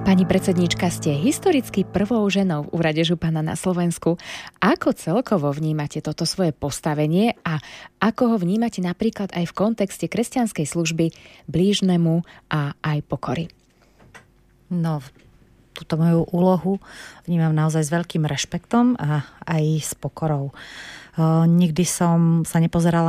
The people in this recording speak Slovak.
Pani predsedníčka, ste historicky prvou ženou v úrade župana na Slovensku. Ako celkovo vnímate toto svoje postavenie a ako ho vnímate napríklad aj v kontexte kresťanskej služby blížnemu a aj pokory? No, túto moju úlohu vnímam naozaj s veľkým rešpektom a aj s pokorou. Nikdy som sa nepozerala